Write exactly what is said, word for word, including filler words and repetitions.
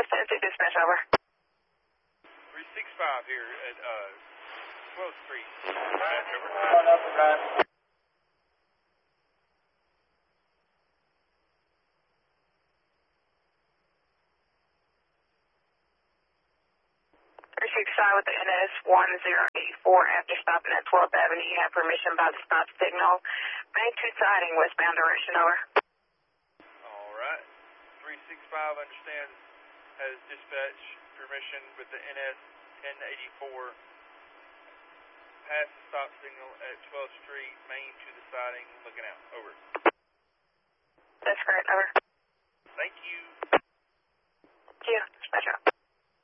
What's the to dispatch over? three six five here at uh, twelfth Street. Dispatch over. three six five with the N S one zero eight four after stopping at twelfth Avenue. You have permission by the stop signal. Bank two siding westbound direction over. All right. three six five understands has dispatch permission with the N S ten eighty-four past the stop signal at twelfth Street, main to the siding, looking out. Over. That's correct, over. Thank you.